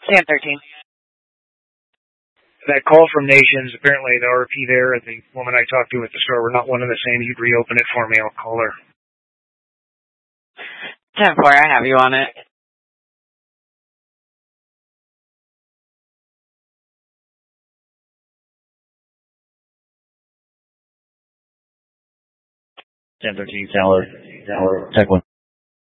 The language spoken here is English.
Stand 13. That call from Nations, apparently the RP there and the woman I talked to at the store were not one and the same. You'd reopen it for me, I'll call her. 10-4, I have you on it. Ten 13, Tower, Tech 1.